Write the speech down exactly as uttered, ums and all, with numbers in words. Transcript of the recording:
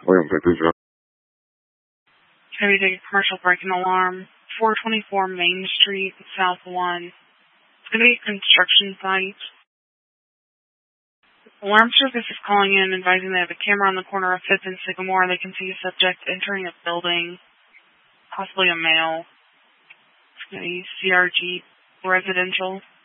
William fifty-two. Heavy duty commercial break-in alarm, four twenty-four Main Street, South one. It's going to be a construction site. Alarm service is calling in, advising they have a camera on the corner of fifth and Sycamore. They can see a subject entering a building, possibly a male. It's going to be C R G residential.